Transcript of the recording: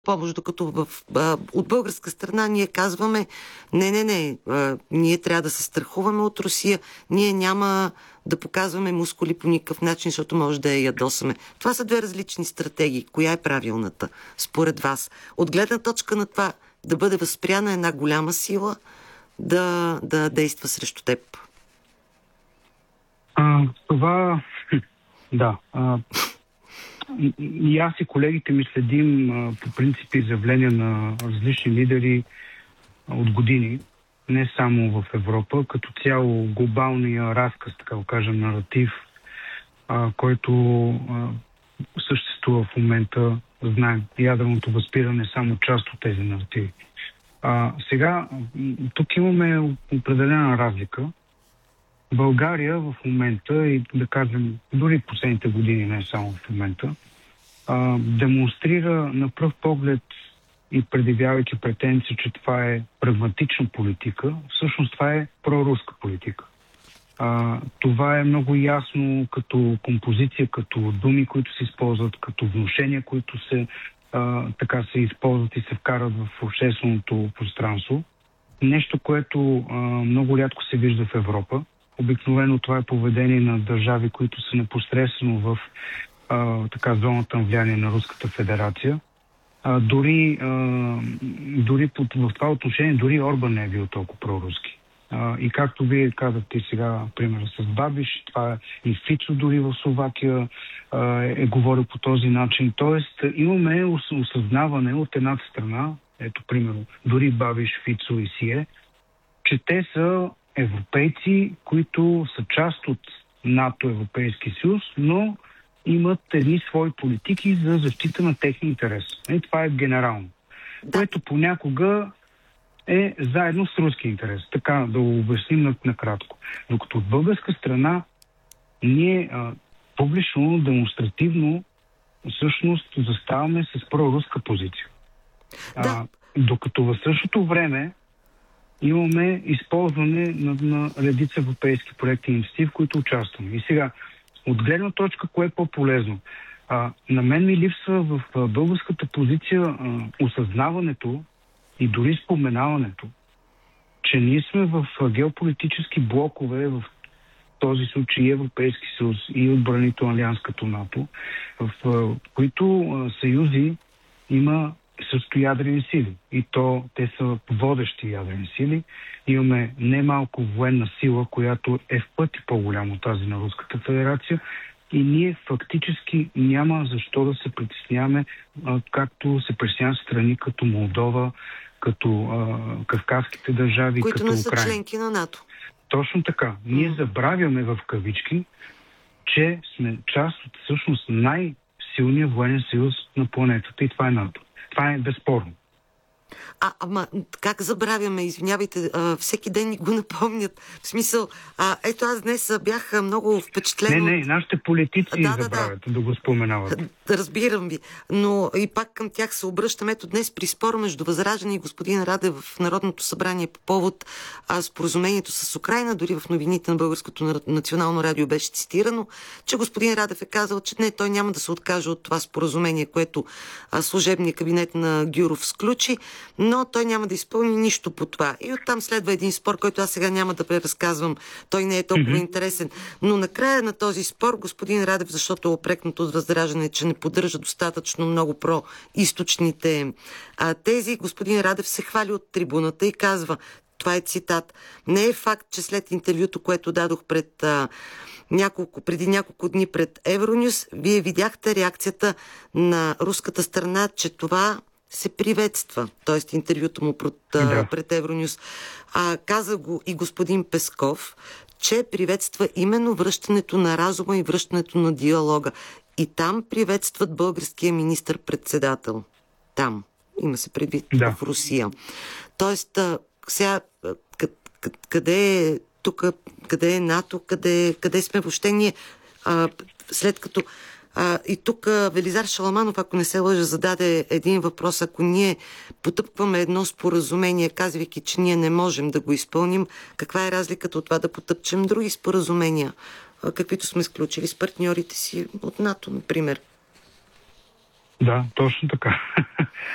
помощ, докато от българска страна ние казваме не, ние трябва да се страхуваме от Русия, ние няма да показваме мускули по никакъв начин, защото може да я ядосаме. Това са две различни стратегии. Коя е правилната, според вас? От гледна точка на това да бъде възпряна една голяма сила да действа срещу теб? Това... Да. И аз и колегите ми следим по принцип изявления на различни лидери от години, не само в Европа, като цяло глобалния разказ, така го кажем, наратив, който съществува в момента, знаем, ядреното възпиране е само част от тези наративи. Сега, тук имаме определена разлика. България в момента, и да кажем, дори последните години, не само в момента, демонстрира на пръв поглед и предявявайки претенции, че това е прагматична политика, всъщност това е проруска политика. Това е много ясно като композиция, като думи, които се използват, като внушения, които така се използват и се вкарат в общественото пространство. Нещо, което много рядко се вижда в Европа. Обикновено това е поведение на държави, които са непосредствено в зоната на влияние на Руската федерация. Дори в това отношение, дори Орбан не е бил толкова проруски. И както вие казахте сега, пример с Бабиш, това и Фицо дори в Словакия е говорил по този начин. Тоест имаме осъзнаване от едната страна, ето примерно, дори Бабиш, Фицо и Сие, че те са европейци, които са част от НАТО, Европейски съюз, но имат едни свои политики за защита на техния интерес. И това е генерално. Което понякога е заедно с руски интерес. Така да го обясним накратко. Докато от българска страна ние публично, демонстративно всъщност заставаме с проруска позиция. Докато в същото време имаме използване на редица европейски проекти и инициативи, в които участваме. И сега, от гледна точка, кое е по-полезно? На мен ми липсва в българската позиция осъзнаването и дори споменаването, че ние сме в геополитически блокове, в този случай Европейски съюз и отбранителен алианс като НАТО, в които съюзи има също ядрени сили. И то те са водещи ядрени сили. Имаме немалко военна сила, която е в пъти по-голяма от тази на Руската федерация. И ние фактически няма защо да се притесняваме, както се притесняват страни като Молдова, като кавказските държави, които като не са Украйна. членки на НАТО. Точно така. Ние забравяме в кавички, че сме част от всъщност най-силния военен съюз на планетата и това е НАТО. Това е безспорно. Ама как забравяме? Извинявайте, всеки ден ни го напомнят. В смисъл, ето аз днес бях много впечатлен. Не, нашите политици забравят да го споменават. Разбирам ви. Но и пак към тях се обръщам. Ето днес при спора между Възраждане и господин Радев в Народното събрание по повод споразумението с Украйна, дори в новините на Българското национално радио беше цитирано, че господин Радев е казал, че не, той няма да се откаже от това споразумение, което служебният кабинет на Гюров сключи, но той няма да изпълни нищо по това. И оттам следва един спор, който аз сега няма да преразказвам. Той не е толкова интересен. Но накрая на този спор господин Радев, защото е опрекнат от Възраждане, че не поддържа достатъчно много произточните тези, господин Радев се хвали от трибуната и казва, това е цитат: "Не е факт, че след интервюто, което дадох преди няколко дни пред Евронюс, вие видяхте реакцията на руската страна, че това се приветства." Тоест интервюто му пред Евронюс. Каза го и господин Песков, че приветства именно връщането на разума и връщането на диалога. И там приветстват българския министър-председател. Там. Има се предвид в Русия. Тоест, сега къде е тук, къде е НАТО, къде сме въобще ние, след като и тук Велизар Шаламанов, ако не се лъжа, зададе един въпрос. Ако ние потъпкваме едно споразумение, казвайки, че ние не можем да го изпълним, каква е разликата от това да потъпчем други споразумения, каквито сме сключили с партньорите си от НАТО, например? Да, точно така.